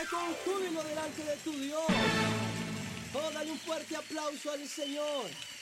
con júbilo delante de tu Dios. Oh, dale un fuerte aplauso al Señor.